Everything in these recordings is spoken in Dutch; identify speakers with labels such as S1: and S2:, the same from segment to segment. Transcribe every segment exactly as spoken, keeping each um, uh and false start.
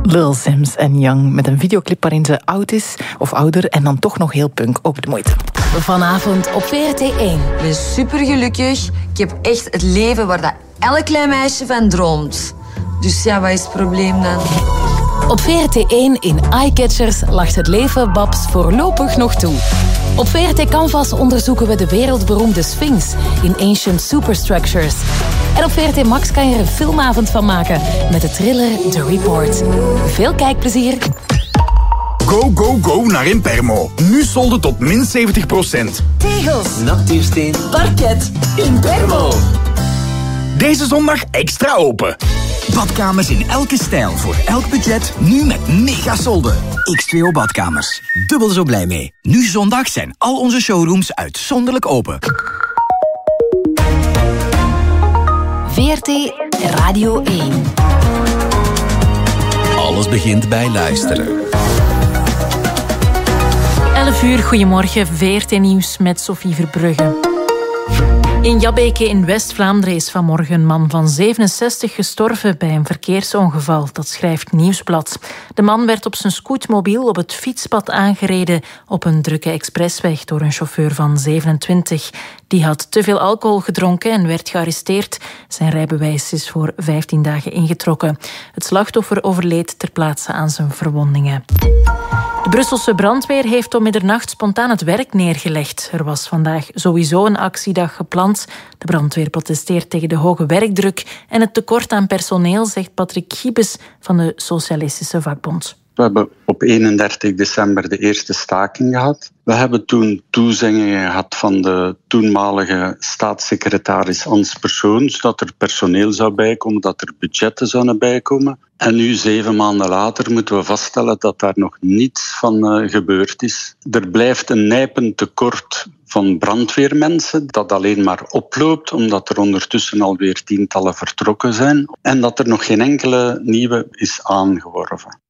S1: Lil Sims en Young met een videoclip waarin ze oud is of ouder en dan toch nog heel punk. Ook de moeite.
S2: Vanavond op V R T één.
S3: Ik ben supergelukkig. Ik heb echt het leven waar dat elk klein meisje van droomt. Dus ja, wat is het probleem dan?
S2: Op V R T één in Eyecatchers lacht het leven Babs voorlopig nog toe. Op V R T Canvas onderzoeken we de wereldberoemde Sphinx in Ancient Superstructures. En op V R T Max kan je er een filmavond van maken met de thriller The Report. Veel kijkplezier.
S4: Go, go, go naar Impermo. Nu solden tot min zeventig procent.
S5: Tegels, natuursteen, parket, Impermo.
S4: Deze zondag extra open. Badkamers in elke stijl, voor elk budget, nu met mega solden. X twee O Badkamers. Dubbel zo blij mee. Nu zondag zijn al onze showrooms uitzonderlijk open.
S2: V R T Radio één.
S6: Alles begint bij luisteren.
S7: elf uur, goedemorgen, V R T Nieuws met Sophie Verbrugge. In Jabbeke in West-Vlaanderen is vanmorgen een man van zevenenzestig gestorven bij een verkeersongeval. Dat schrijft Nieuwsblad. De man werd op zijn scootmobiel op het fietspad aangereden op een drukke expressweg door een chauffeur van zevenentwintig. Die had te veel alcohol gedronken en werd gearresteerd. Zijn rijbewijs is voor vijftien dagen ingetrokken. Het slachtoffer overleed ter plaatse aan zijn verwondingen. De Brusselse brandweer heeft om middernacht spontaan het werk neergelegd. Er was vandaag sowieso een actiedag gepland. De brandweer protesteert tegen de hoge werkdruk en het tekort aan personeel, zegt Patrick Giebes van de Socialistische Vakbond.
S8: We hebben op eenendertig december de eerste staking gehad. We hebben toen toezeggingen gehad van de toenmalige staatssecretaris Hans Persoons dat er personeel zou bijkomen, dat er budgetten zouden bijkomen. En nu, zeven maanden later, moeten we vaststellen dat daar nog niets van uh, gebeurd is. Er blijft een nijpend tekort van brandweermensen dat alleen maar oploopt, omdat er ondertussen alweer tientallen vertrokken zijn en dat er nog geen enkele nieuwe is aangeworven.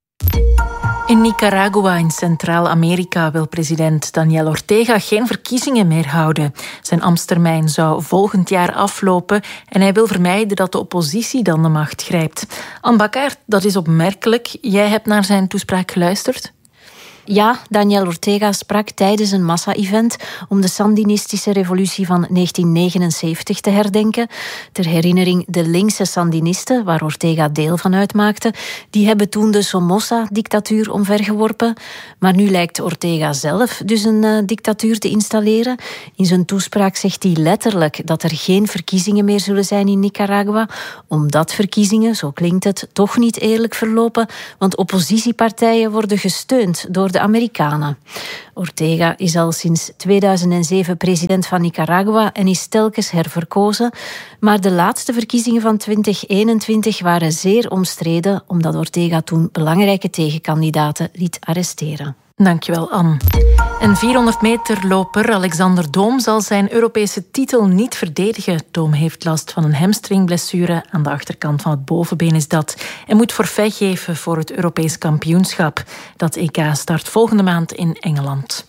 S7: In Nicaragua in Centraal-Amerika wil president Daniel Ortega geen verkiezingen meer houden. Zijn ambtstermijn zou volgend jaar aflopen en hij wil vermijden dat de oppositie dan de macht grijpt. Anne Bakkaert, dat is opmerkelijk. Jij hebt naar zijn toespraak geluisterd?
S9: Ja, Daniel Ortega sprak tijdens een massa-event om de Sandinistische revolutie van negentien negenenzeventig te herdenken. Ter herinnering, de linkse Sandinisten, waar Ortega deel van uitmaakte, die hebben toen de Somoza-dictatuur omvergeworpen. Maar nu lijkt Ortega zelf dus een uh, dictatuur te installeren. In zijn toespraak zegt hij letterlijk dat er geen verkiezingen meer zullen zijn in Nicaragua, omdat verkiezingen, zo klinkt het, toch niet eerlijk verlopen, want oppositiepartijen worden gesteund door de Amerikanen. Ortega is al sinds tweeduizend zeven president van Nicaragua en is telkens herverkozen. Maar de laatste verkiezingen van twintig eenentwintig waren zeer omstreden, omdat Ortega toen belangrijke tegenkandidaten liet arresteren.
S7: Dankjewel, Anne. Een vierhonderd meter loper Alexander Doom zal zijn Europese titel niet verdedigen. Doom heeft last van een hamstringblessure. Aan de achterkant van het bovenbeen is dat. En moet forfait geven voor het Europees kampioenschap. Dat E K start volgende maand in Engeland.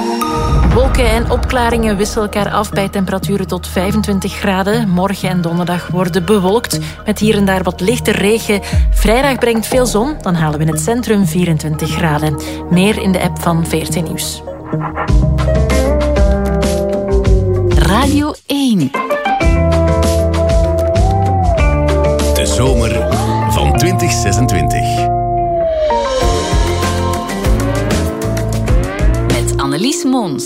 S7: Wolken en opklaringen wisselen elkaar af bij temperaturen tot vijfentwintig graden. Morgen en donderdag worden bewolkt met hier en daar wat lichte regen. Vrijdag brengt veel zon, dan halen we in het centrum vierentwintig graden. Meer in de app van V R T Nieuws.
S2: Radio één.
S6: De zomer van twintig zesentwintig.
S2: Met Annelies Mons.